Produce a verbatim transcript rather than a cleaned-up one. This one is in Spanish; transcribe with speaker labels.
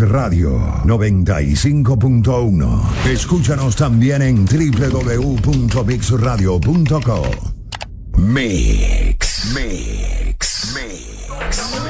Speaker 1: Radio noventa y cinco punto uno. Escúchanos también en doble u doble u doble u punto mix radio punto com. Mix, mix, mix.